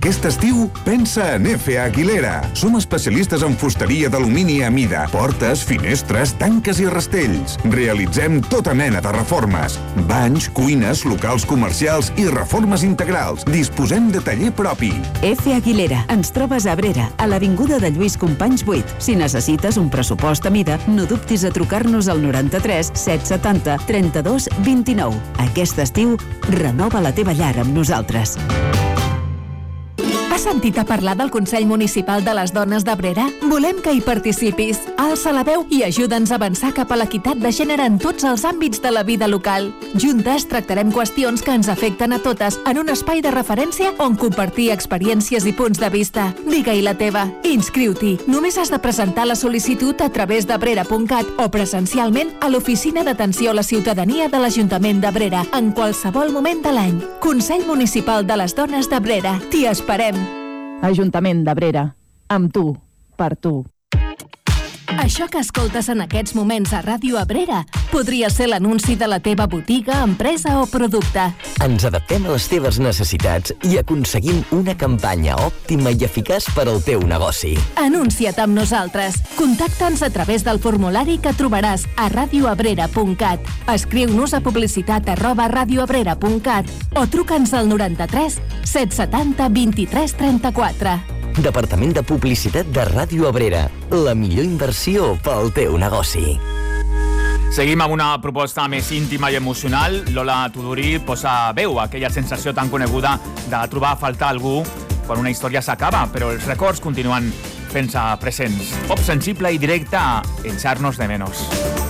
Aquest estiu, pensa en F. Aguilera. Som especialistes en fusteria d'alumini a mida, portes, finestres, tanques i rastells. Realitzem tota mena de reformes. Banys, cuines, locals comercials i reformes integrals. Disposem de taller propi. F. Aguilera. Ens trobes a Abrera, a l'Avinguda de Lluís Companys 8. Si necessites un pressupost a mida, no dubtis a trucar-nos al 93 770 32 29. Aquest estiu, renova la teva llar amb nosaltres. Has sentit a parlar del Consell Municipal de les Dones d'Abrera? Volem que hi participis. Alça la veu i ajuda'ns a avançar cap a l'equitat de gènere en tots els àmbits de la vida local. Juntes tractarem qüestions que ens afecten a totes en un espai de referència on compartir experiències i punts de vista. Digue-hi la teva. Inscriu-t'hi. Només has de presentar la sol·licitud a través d'abrera.cat o presencialment a l'Oficina d'Atenció a la Ciutadania de l'Ajuntament d'Abrera en qualsevol moment de l'any. Consell Municipal de les Dones d'Abrera. T'hi esperem. Ajuntament d'Abrera. Amb tu. Per tu. Això que escoltes en aquests moments a Ràdio Abrera podria ser l'anunci de la teva botiga, empresa o producte. Ens adaptem a les teves necessitats i aconseguim una campanya òptima i eficaç per al teu negoci. Anuncia't amb nosaltres. Contacta'ns a través del formulari que trobaràs a radioabrera.cat. Escriu-nos a publicitat@radioabrera.cat o truca'ns al 93 770 23 34. Departament de Publicitat de Ràdio Abrera. La millor inversió pel teu negoci. Seguim amb una proposta més íntima i emocional. Lola Tuduri posa veu a aquella sensació tan coneguda de trobar a faltar algú quan una història s'acaba, però els records continuen fent-se presents. Pop sensible i directe a echar-nos de menos.